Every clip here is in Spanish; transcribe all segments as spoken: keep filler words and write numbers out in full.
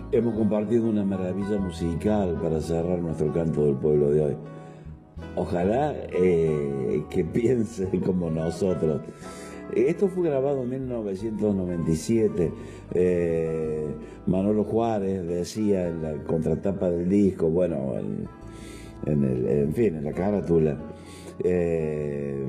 Hemos compartido una maravilla musical para cerrar nuestro canto del pueblo de hoy. Ojalá eh, que piensen como nosotros. Esto fue grabado en mil novecientos noventa y siete. Eh, Manolo Juárez decía en la contratapa del disco, bueno, en, en, el, en fin, en la carátula, eh,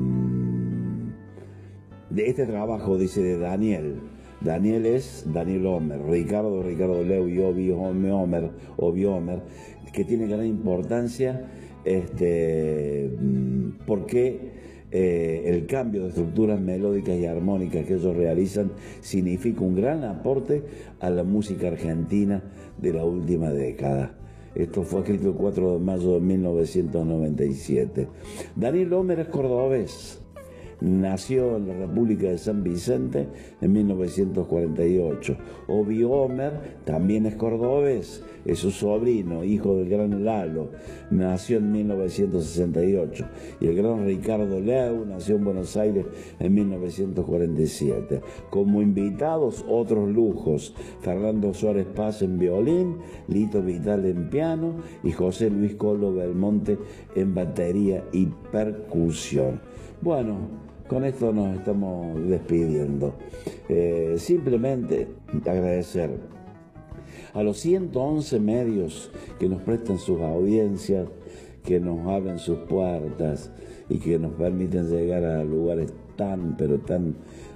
de este trabajo, dice, de Daniel. Daniel es Daniel Homer, Ricardo, Ricardo Leu y Obi Homer, Obi Homer, que tiene gran importancia, este, porque eh, el cambio de estructuras melódicas y armónicas que ellos realizan significa un gran aporte a la música argentina de la última década. Esto fue escrito el cuatro de mayo de mil novecientos noventa y siete. Daniel Homer es cordobés. Nació en la República de San Vicente en mil novecientos cuarenta y ocho. Obi Homer también es cordobés, es su sobrino, hijo del gran Lalo, nació en mil novecientos sesenta y ocho. Y el gran Ricardo Leu nació en Buenos Aires en mil novecientos cuarenta y siete. Como invitados, otros lujos: Fernando Suárez Paz en violín, Lito Vital en piano y José Luis Colo Belmonte en batería y percusión. Bueno, con esto nos estamos despidiendo. Eh, simplemente agradecer a los ciento once medios que nos prestan sus audiencias, que nos abren sus puertas y que nos permiten llegar a lugares tan, pero tan